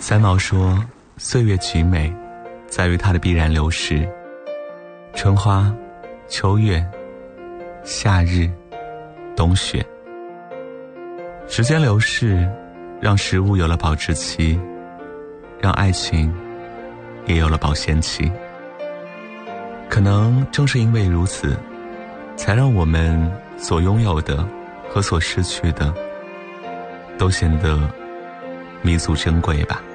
三毛说，岁月极美，在于它的必然流逝。春花、秋月、夏日、冬雪，时间流逝，让食物有了保质期，让爱情也有了保鲜期。可能正是因为如此，才让我们所拥有的和所失去的都显得弥足珍贵吧。